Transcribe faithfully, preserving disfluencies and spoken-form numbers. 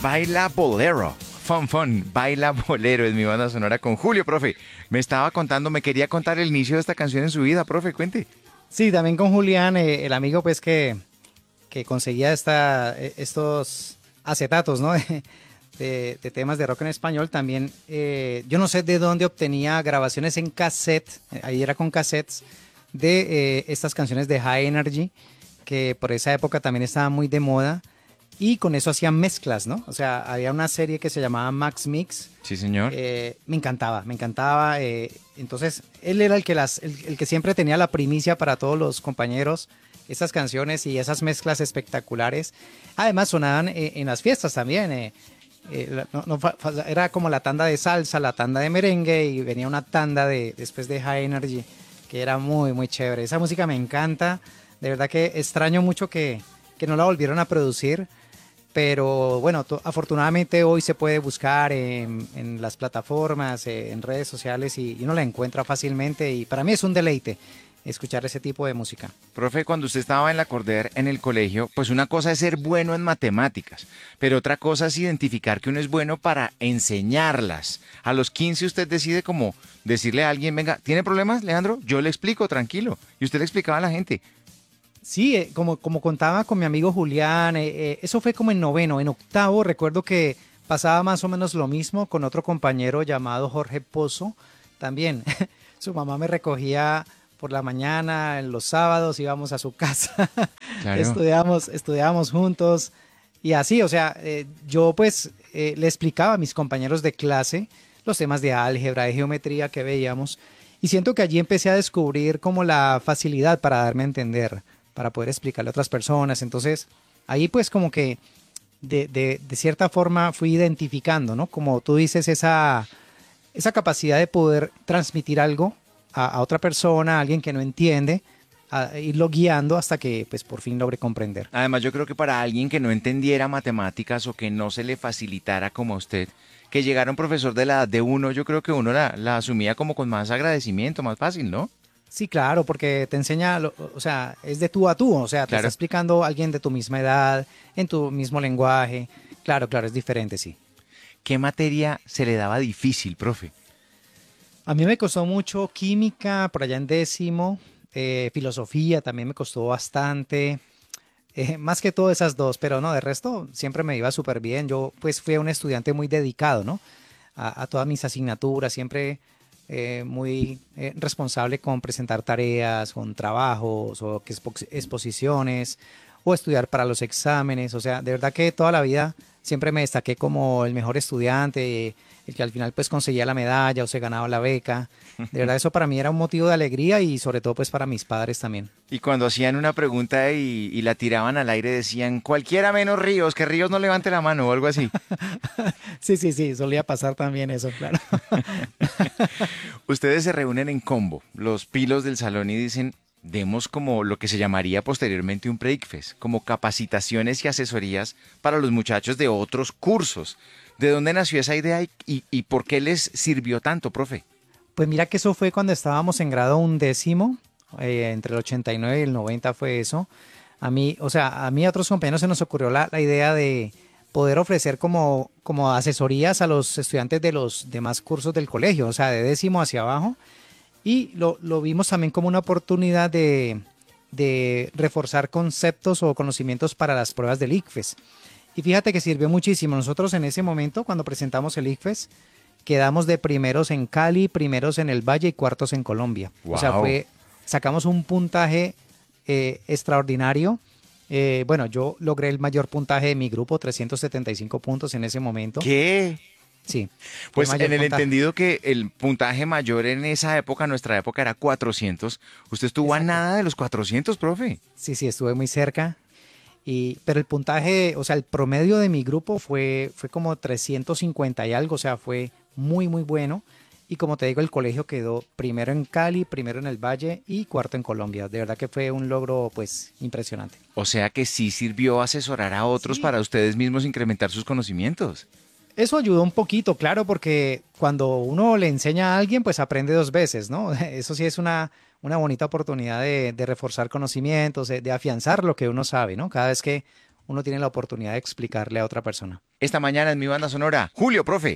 Baila Bolero. Fun Fun, Baila Bolero es mi banda sonora con Julio, profe. Me estaba contando, me quería contar el inicio de esta canción en su vida, profe, cuente. Sí, también con Julián, eh, el amigo pues que, que conseguía esta, eh, estos acetatos, ¿no? De, de temas de rock en español también. Eh, yo no sé de dónde obtenía grabaciones en cassette, eh, ahí era con cassettes, de eh, estas canciones de High Energy, que por esa época también estaban muy de moda, y con eso hacían mezclas, ¿no? O sea, había una serie que se llamaba Max Mix. Sí, señor. Eh, me encantaba, me encantaba. Eh, entonces, él era el que, las, el, el que siempre tenía la primicia para todos los compañeros, esas canciones y esas mezclas espectaculares. Además, sonaban eh, en las fiestas también. Eh, eh, no, no, era como la tanda de salsa, la tanda de merengue y venía una tanda de, después de High Energy, que era muy, muy chévere. Esa música me encanta. De verdad que extraño mucho que, que no la volvieron a producir. Pero bueno, afortunadamente hoy se puede buscar en, en las plataformas, eh, en redes sociales y, y uno la encuentra fácilmente y para mí es un deleite escuchar ese tipo de música. Profe, cuando usted estaba en la Corder en el colegio, pues una cosa es ser bueno en matemáticas, pero otra cosa es identificar que uno es bueno para enseñarlas. A los quince usted decide como decirle a alguien, venga, ¿tiene problemas, Leandro? Yo le explico, tranquilo. Y usted le explicaba a la gente. Sí, eh, como, como contaba con mi amigo Julián, eh, eh, eso fue como en noveno. En octavo recuerdo que pasaba más o menos lo mismo con otro compañero llamado Jorge Pozo. También su mamá me recogía por la mañana, en los sábados íbamos a su casa, Claro. estudiábamos, estudiábamos juntos y así, o sea, eh, yo pues eh, le explicaba a mis compañeros de clase los temas de álgebra, de geometría que veíamos y siento que allí empecé a descubrir como la facilidad para darme a entender, para poder explicarle a otras personas. Entonces, ahí pues como que de, de, de cierta forma fui identificando, ¿no? Como tú dices, esa, esa capacidad de poder transmitir algo a, a otra persona, a alguien que no entiende, a irlo guiando hasta que pues por fin logre comprender. Además, yo creo que para alguien que no entendiera matemáticas o que no se le facilitara como a usted, que llegara un profesor de la edad de uno, yo creo que uno la, la asumía como con más agradecimiento, más fácil, ¿no? Sí, claro, porque te enseña, lo- o sea, es de tú a tú, o sea, te está Claro. explicando alguien de tu misma edad, en tu mismo lenguaje. Claro, claro, es diferente, sí. ¿Qué materia se le daba difícil, profe? A mí me costó mucho química, por allá en décimo, eh, filosofía también me costó bastante, eh, más que todo esas dos, pero no, de resto siempre me iba súper bien. Yo pues fui un estudiante muy dedicado, ¿no? A, a todas mis asignaturas, siempre eh, muy eh, responsable con presentar tareas, con trabajos o que expo- exposiciones o estudiar para los exámenes. O sea, de verdad que toda la vida siempre me destaqué como el mejor estudiante, el que al final pues conseguía la medalla o se ganaba la beca. De verdad eso para mí era un motivo de alegría y sobre todo pues para mis padres también. Y cuando hacían una pregunta y, y la tiraban al aire decían, cualquiera menos Ríos, que Ríos no levante la mano o algo así. Sí, sí, sí, solía pasar también eso, claro. Ustedes se reúnen en combo, los pilos del salón y dicen, demos como lo que se llamaría posteriormente un breakfast, como capacitaciones y asesorías para los muchachos de otros cursos. ¿De dónde nació esa idea y, y, y por qué les sirvió tanto, profe? Pues mira que eso fue cuando estábamos en grado undécimo, eh, entre el ochenta y nueve y el noventa fue eso. A mí, o sea, a mí y a otros compañeros se nos ocurrió la, la idea de poder ofrecer como, como asesorías a los estudiantes de los demás cursos del colegio, o sea, de décimo hacia abajo. Y lo, lo vimos también como una oportunidad de, de reforzar conceptos o conocimientos para las pruebas del ICFES. Y fíjate que sirvió muchísimo. Nosotros en ese momento, cuando presentamos el ICFES, quedamos de primeros en Cali, primeros en el Valle y cuartos en Colombia. O sea, Wow. fue, sacamos un puntaje eh, extraordinario. Eh, bueno, yo logré el mayor puntaje de mi grupo, trescientos setenta y cinco puntos en ese momento. ¿Qué? Sí, fue el Pues mayor en el puntaje. entendido que el puntaje mayor en esa época, nuestra época era cuatrocientos, ¿usted estuvo a Exacto. nada de los cuatrocientos, profe? Sí, sí, estuve muy cerca. Y, pero el puntaje, o sea, el promedio de mi grupo fue, fue como trescientos cincuenta y algo, o sea, fue muy, muy bueno. Y como te digo, el colegio quedó primero en Cali, primero en el Valle y cuarto en Colombia. De verdad que fue un logro, pues, impresionante. O sea que sí sirvió asesorar a otros Sí, para ustedes mismos incrementar sus conocimientos. eso ayudó un poquito, claro, porque cuando uno le enseña a alguien, pues aprende dos veces, ¿no? Eso sí es una, una bonita oportunidad de, de reforzar conocimientos, de, de afianzar lo que uno sabe, ¿no? Cada vez que uno tiene la oportunidad de explicarle a otra persona. Esta mañana en mi banda sonora, Julio, profe.